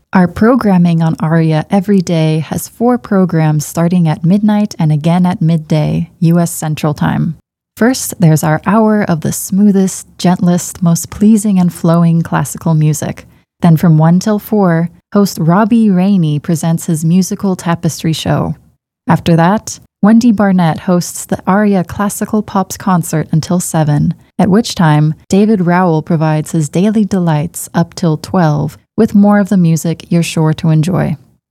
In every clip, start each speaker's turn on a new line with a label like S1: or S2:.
S1: Our programming on ARIA every day has 4 programs starting at midnight and again at midday, U.S. Central Time. First, there's our hour of the smoothest, gentlest, most pleasing and flowing classical music. Then from 1 till 4, host Robbie Rainey presents his musical tapestry show. After that, Wendy Barnett hosts the ARIA Classical Pops concert until 7, at which time David Rowell provides his daily delights up till 12, with more of the music you're sure to enjoy.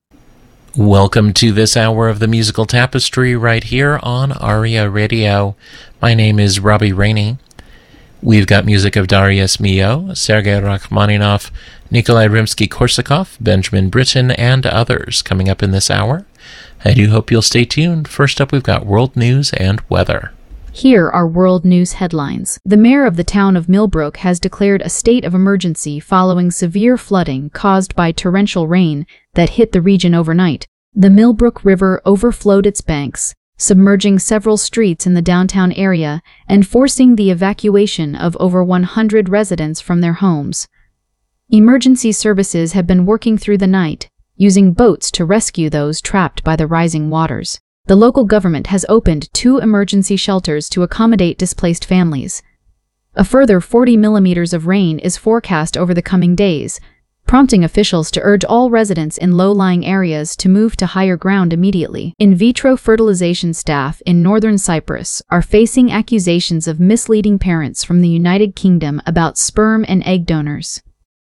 S2: Welcome to this hour of the Musical Tapestry right here on ARIA Radio. My name is Robbie Rainey. We've got music of Darius Milhaud, Sergei Rachmaninoff, Nikolai Rimsky-Korsakov, Benjamin Britten, and others coming up in this hour. I do hope you'll stay tuned. First up, we've got world news and weather.
S3: Here are world news headlines. The mayor of the town of Millbrook has declared a state of emergency following severe flooding caused by torrential rain that hit the region overnight. The Millbrook River overflowed its banks, submerging several streets in the downtown area and forcing the evacuation of over 100 residents from their homes. Emergency services have been working through the night, using boats to rescue those trapped by the rising waters. The local government has opened 2 emergency shelters to accommodate displaced families. A further 40 millimeters of rain is forecast over the coming days, prompting officials to urge all residents in low-lying areas to move to higher ground immediately. In vitro fertilization staff in northern Cyprus are facing accusations of misleading parents from the United Kingdom about sperm and egg donors.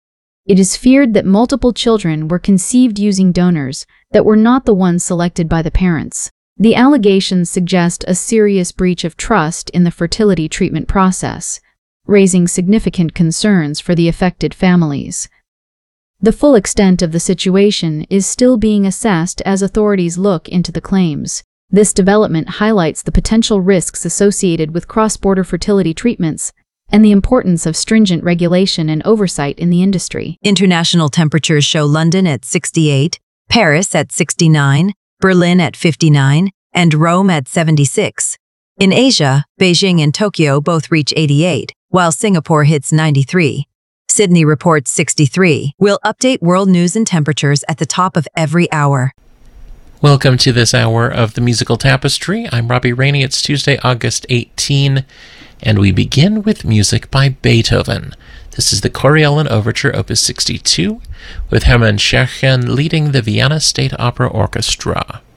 S3: It is feared that multiple children were conceived using donors that were not the ones selected by the parents. The allegations suggest a serious breach of trust in the fertility treatment process, raising significant concerns for the affected families. The full extent of the situation is still being assessed as authorities look into the claims. This development highlights the potential risks associated with cross-border fertility treatments and the importance of stringent regulation and oversight in the industry.
S4: International temperatures show London at 68, Paris at 69, Berlin at 59, and Rome at 76. In Asia, Beijing and Tokyo both reach 88, while Singapore hits 93. Sydney reports 63. We'll update world news and temperatures at the top of every hour.
S2: Welcome to this hour of the Musical Tapestry. I'm Robbie Rainey. It's Tuesday, August 18, and we begin with music by Beethoven. This is the Coriolan Overture, Opus 62, with Hermann Scherchen leading the Vienna State Opera Orchestra.